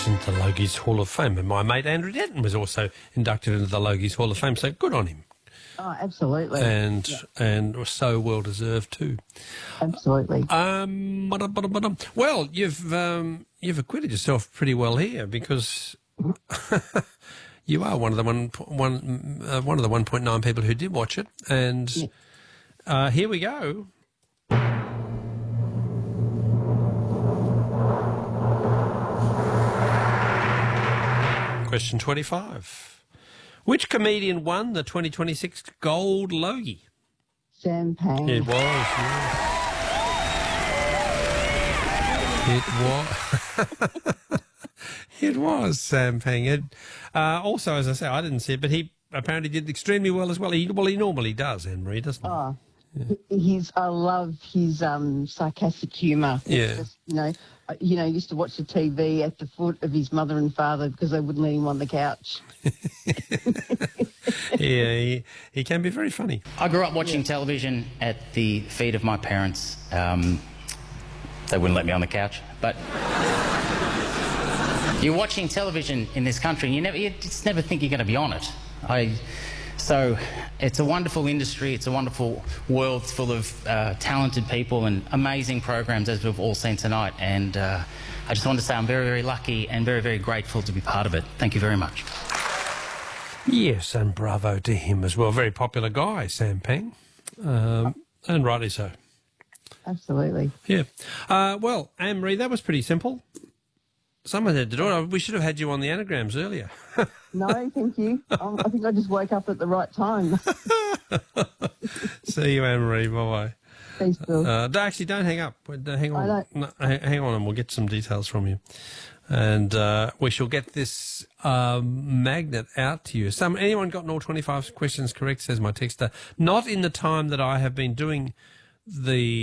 into the Logies Hall of Fame. And my mate Andrew Denton was also inducted into the Logies Hall of Fame, so good on him. Oh, absolutely. And so well deserved too. Absolutely. Well, you've acquitted yourself pretty well here because you are one of the 1.9 people who did watch it, and here we go. Question 25. Which comedian won the 2026 Gold Logie? Sam Payne. It was, yes. It was Sam Payne. Also, as I say, I didn't see it, but he apparently did extremely well as well. He normally does, Anne-Marie, doesn't he? Oh, I love his sarcastic humour. Yeah. Just, used to watch the TV at the foot of his mother and father because they wouldn't let him on the couch. Yeah, he can be very funny. I grew up watching television at the feet of my parents. They wouldn't let me on the couch, but you're watching television in this country and you just never think you're going to be on it. So it's a wonderful industry, it's a wonderful world full of talented people and amazing programs, as we've all seen tonight, and I just want to say I'm very, very lucky and very, very grateful to be part of it. Thank you very much. Yes, and bravo to him as well. Very popular guy, Sam Payne, and rightly so. Absolutely. Yeah. Well, Anne-Marie, that was pretty simple. Someone had to do it. We should have had you on the anagrams earlier. No, thank you. I think I just woke up at the right time. See you, Anne-Marie. Bye-bye. Thanks, Bill. Actually, don't hang up. Hang on. I don't. No, hang on and we'll get some details from you. And we shall get this magnet out to you. Anyone gotten all 25 questions correct, says my texter. Not in the time that I have been doing the